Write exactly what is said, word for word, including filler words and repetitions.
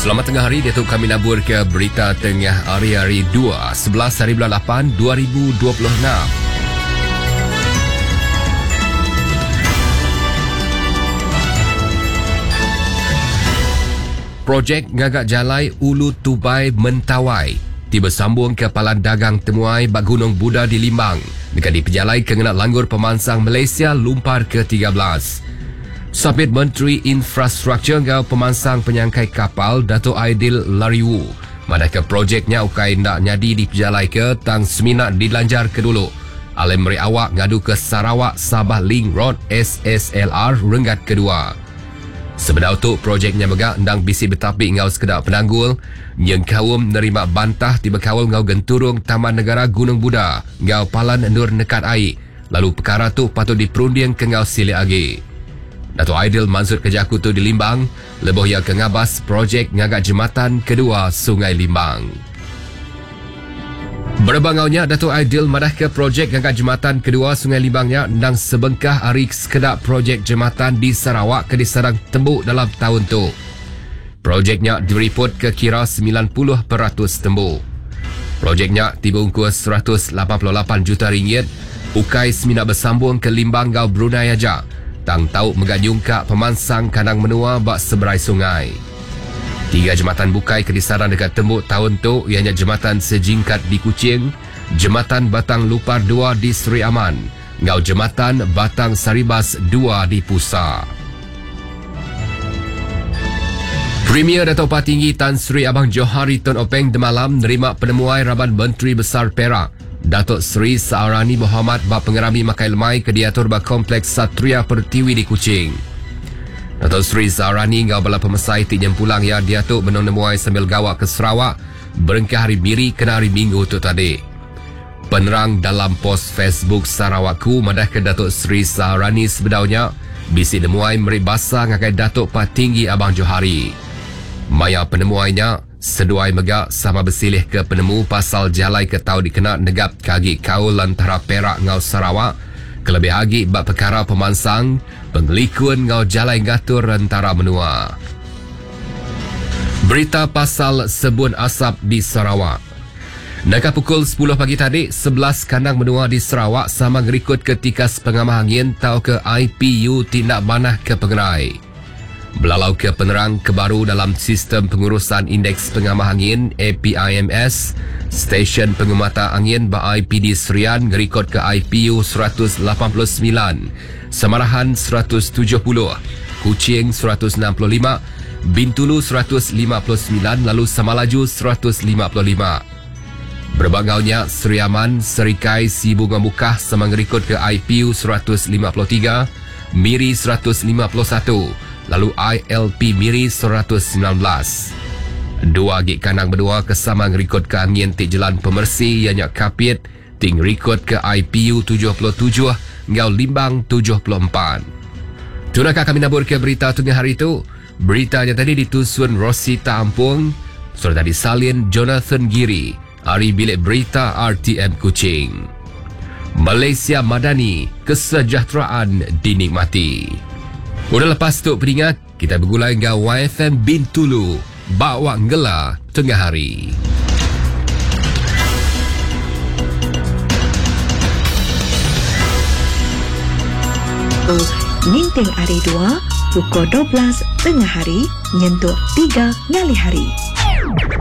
Selamat tengah hari, Datuk kami nabur ke berita tengah hari-hari dua, sebelas hari bulan lapan, dua ribu dua puluh enam. Projek ngagak jalai Ulu Tubai Mentawai tiba sambung ke Palan Dagang Temuai bak Gunung Buda di Limbang dekat di pejalai kengenat langgur pemansang Malaysia lumpar ke tiga belas. Sabit Menteri Infrastruktur ngau pemansang penyangkai kapal Dato' Aidil Lariwu manakah projeknya ukai nak nyadi di pejalai ke tang seminak dilanjar ke dulu. Alim meri awak ngadu ke Sarawak Sabah Link Road S S L R Renggat kedua. Sebenar itu projeknya megak ndang bisi betapik ngau sekedar penanggul yang kawum nerima bantah tiba kawul ngau genturung Taman Negara Gunung Buda ngau Palan Nur nekat air. Lalu perkara tu patut diperunding ke ngau silik agi. Dato' Aidil mansut kerja kutu di Limbang, leboh yang kengabas projek ngagak jembatan kedua Sungai Limbang. Berbangaunya, Dato' Aidil madah ke projek ngagak jembatan kedua Sungai Limbangnya nang sebengkah hari sekedar projek jembatan di Sarawak ke disarang tembuk dalam tahun tu. Projeknya direport ke kira sembilan puluh peratus tembuk. Projeknya tiba ungkus seratus lapan puluh lapan juta ringgit, ukai seminak bersambung ke Limbang ngau Brunei aja. Tang tahu meganyungkak pemansang kanang menua bak seberai sungai. Tiga jembatan bukai kedisaran dekat tembuk tahun tu ianya jembatan Sejingkat di Kuching, jembatan Batang Lupar dua di Seri Aman, ngau jembatan Batang Saribas dua di Pusa. Premier Dato' Patinggi Tan Sri Abang Johari Tun Openg Demalam nerima penemuai Raban Menteri Besar Perak Datuk Seri Saarani Muhammad bak pengerami makai lemai ke diatur bak Kompleks Satria Pertiwi di Kuching. Datuk Seri Saarani ngau bala pemesai tik pulang ya diatuk menemuai sambil gawak ke Sarawak berengkah hari miri kena hari Minggu tu tadi. Penerang dalam pos Facebook Sarawakku madah ke Datuk Seri Saarani sebenarnya bisi nemuai meri basah ngakai Datuk Patinggi Abang Johari. Maya penemuainya seduai megak sama bersilih ke penemu pasal jalai ke tau dikenal negap kagi kaul antara Perak ngau Sarawak kelebih lagi bak perkara pemansang penglikun ngau jalai ngatur antara menua. Berita pasal sebun asap di Sarawak. Dekat pukul sepuluh pagi tadi, sebelas kandang menua di Sarawak sama ngerikut ke tikas pengamah angin tau ke I P U tindak banah ke pengerai. Belalau ke penerang kebaru dalam sistem pengurusan indeks pengamah angin A P I M S, stesen pengemata angin ba I P D Serian ngerikot ke I P U seratus lapan puluh sembilan, Samarahan seratus tujuh puluh, Kuching seratus enam puluh lima, Bintulu seratus lima puluh sembilan, lalu Samalaju seratus lima puluh lima. Berbangaunya Seriaman, Serikai, Sibunga Mukah sama ngerikot ke I P U seratus lima puluh tiga, Miri seratus lima puluh satu, lalu I L P Miri seratus sembilan belas. Dua gig kanang berdua kesama ngerikot ke angin tik jalan pemersi ianya Kapit ting rikot ke I P U tujuh puluh tujuh ngau Limbang tujuh puluh empat. Tunakah kami nabur ke berita tengah hari itu? Beritanya tadi ditusun Rosita Ampung, sudah tadi salin Jonathan Giri, hari bilik berita R T M Kuching. Malaysia Madani, kesejahteraan dinikmati. Udah lepas tu peringat, kita bergulai dengan Y F M Bintulu, bawa ngela tengah hari. Oh, Ninteng hari dua, pukul dua belas tengah hari, nyentuh tiga ngali hari.